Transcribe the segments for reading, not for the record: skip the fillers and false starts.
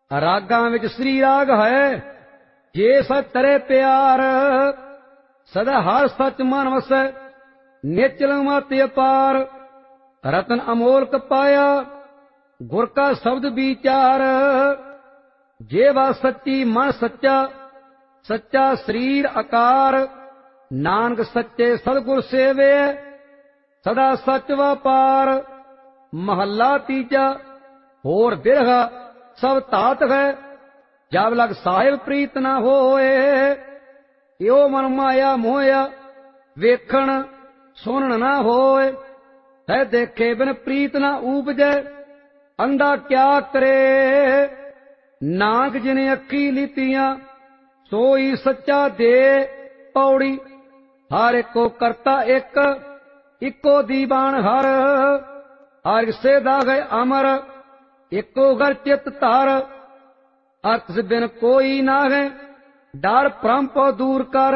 ਰਾਗਾਂ ਵਿੱਚ ਸ੍ਰੀ ਰਾਗ ਹੈ ਜੇ ਸਚ ਤਰੇ ਪਿਆਰ। ਸਦਾ ਹਰ ਸੱਚ ਮਨ ਵਸੈ ਨਿਚਲ ਮਤ ਅਪਾਰ। ਰਤਨ ਅਮੋਲਕ ਪਾਇਆ ਗੁਰ ਕਾ ਸ਼ਬਦ ਵਿਚਾਰ। ਜੇ ਵਾ ਸੱਚੀ ਮਨ ਸੱਚਾ ਸੱਚਾ ਸਰੀਰ ਆਕਾਰ। ਨਾਨਕ ਸੱਚੇ ਸਤਿਗੁਰ ਸੇਵੇ ਸਦਾ ਸੱਚ ਵਪਾਰ। ਮਹੱਲਾ ਤੀਜਾ। ਹੋਰ ਬਿਰਹਾ ਸਭ ਧਾਤ ਹੈ ਜਬ ਲਗ ਸਾਹਿਬ ਪ੍ਰੀਤ ਨਾ ਹੋਏ। ਇਉ ਮਨ ਮਾਇਆ ਮੋਇਆ ਵੇਖਣ ਸੁਣਨ ਨਾ ਹੋਏ। ਹੈ ਦੇਖੇ ਬਿਨ ਪ੍ਰੀਤ ਨਾ ਊਪਜੈ ਅੰਧਾ ਕਿਆ ਕਰੇ। ਨਾਨਕ ਜਿਨੇ ਅੱਖੀ ਲੀਤੀਆਂ ਸੋਈ ਸੱਚਾ ਦੇ ਪੌੜੀ। ਹਰ ਇੱਕੋ ਕਰਤਾ ਇੱਕ ਇੱਕੋ ਦੀਵਾਨ ਹਰ। ਹਰ ਸੇ ਦਾ ਗਏ ਅਮਰ ਇੱਕੋ ਘਰ ਚਿਤ ਧਰ। ਅਰਥ ਬਿਨ ਕੋਈ ਨਾ ਹੈ ਡਰ ਭ੍ਰਮ ਪਉ ਦੂਰ ਕਰ।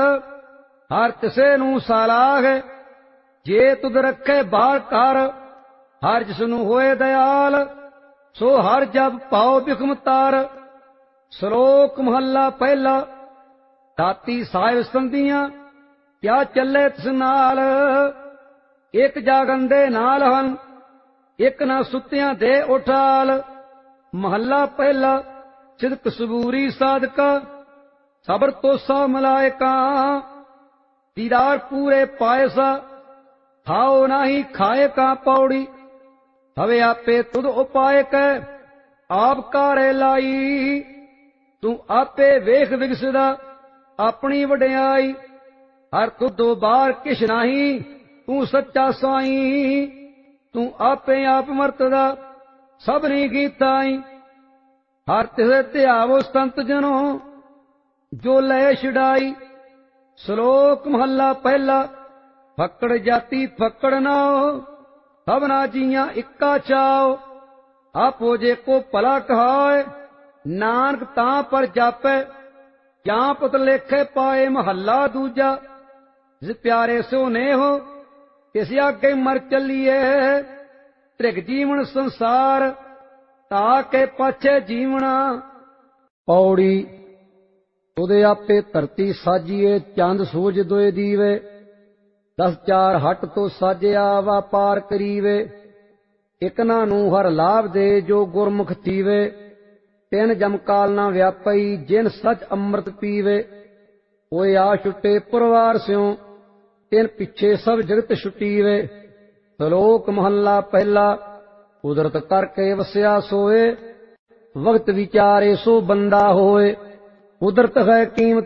ਹਰ ਤਿਸੇ ਨੂੰ ਸਾਲਾਗ ਜੇ ਤੁਧ ਰੱਖੇ ਬਾਹਰ ਕਰ। ਹਰ ਜਿਸ ਨੂੰ ਹੋਏ ਦਇਆਲ ਸੋ ਹਰ ਜਬ ਪਾਉ ਬਿਖਮ ਤਾਰ। ਸ਼ਲੋਕ ਮਹੱਲਾ ਪਹਿਲਾ। ਦਾਤੀ ਸਾਹਿਬ ਸੰਧੀਆਂ ਕਿਆ ਚੱਲੇ ਤਿਸ ਨਾਲ। ਇੱਕ ਜਾਗਨ ਦੇ ਨਾਲ ਹਨ ਇੱਕ ਨਾ ਸੁੱਤਿਆਂ ਦੇ ਉਠਾਲ। ਮਹੱਲਾ ਪਹਿਲਾ। ਸਿਦਕ ਸਬੂਰੀ ਸਾਧਕਾ ਸਬਰ ਤੋਸਾ ਮਲਾਇਕਾ। ਦੀਦਾਰ ਪੂਰੇ ਪਾਇਸਾ ਖਾਓ ਨਾਹੀ ਖਾਏ ਕਾ ਪੌੜੀ। ਹਵੇ ਆਪੇ ਤੁਧ ਉਪਾਇ ਕੈ ਆਪ ਕਾਰੇ ਲਾਈ। ਤੂੰ ਆਪੇ ਵੇਖ ਵਿਗਸਦਾ ਆਪਣੀ ਵਡਿਆਈ। ਹਰ ਤੁਧੋ ਬਾਹਰ ਕਿਛ ਨਾਹੀ ਤੂੰ ਸੱਚਾ ਸਾਈ। ਤੂੰ ਆਪੇ ਆਪ ਮਰਤਦਾ ਸਭਨੀ ਕੀਤਾਈ। ਹਰ ਤਿਸੇ ਧਿਆਵੋ ਸੰਤ ਜਨੋ ਜੋ ਲੈ ਛਡਾਈ। ਸ਼ਲੋਕ ਮਹੱਲਾ ਪਹਿਲਾ। ਫੱਕੜ ਜਾਤੀ ਫੱਕੜ ਨਾਉ ਸਭਨਾ ਜੀਆਂ ਇੱਕਾ ਚਾਉ। ਆਪੋ ਜੇ ਕੋ ਭਲਾ ਕਹਾਏ ਨਾਨਕ ਤਾਂ ਪਰ ਜਾਪੈ। ਜਾਂ ਪਤ ਲੇਖੇ ਪਾਏ। ਮਹੱਲਾ ਦੂਜਾ। ਜਿਸ ਪਿਆਰੇ ਸੋ ਨੇਹੋ ਤਿਸ ਆਗੇ ਮਰ ਚੱਲੀਏ। ਤ੍ਰਿਗ ਜੀਵਨ ਸੰਸਾਰ ਤਾ ਕੇ ਪਾਛੇ ਜੀਵਣਾ। ਪੌੜੀ। ਉਹਦੇ ਆਪੇ ਧਰਤੀ ਸਾਜੀਏ ਚੰਦ ਸੂਰਜ ਦੋਏ ਦੀਵੇ। 10 4 ਹੱਟ ਤੋਂ ਸਾਜਿਆ ਵਪਾਰ ਕਰੀਵੇ। ਇਕਨਾ ਨੂੰ ਹਰ ਲਾਭ ਦੇ ਜੋ ਗੁਰਮੁਖ ਥੀਵੇ। 3 ਜਮਕਾਲ ਨਾ ਵਿਆਪਈ ਜਿਨ ਸਚ ਅੰਮ੍ਰਿਤ ਪੀਵੇ। ਹੋਏ ਆ ਛੁੱਟੇ ਪੁਰਵਾਰ ਸਿਉ ਤਿਨ ਪਿੱਛੇ ਸਭ ਜਗਤ ਛੁਟੀਵੇ। ਸ਼ਲੋਕ ਮਹੱਲਾ ਪਹਿਲਾ। ਕੁਦਰਤ ਕਰਕੇ ਵਸਿਆ ਸੋਏ ਵਕਤ ਵਿਚਾਰੇ ਸੋ ਬੰਦਾ ਹੋਏ। ਕੁਦਰਤ ਹੈ ਕੀਮਤ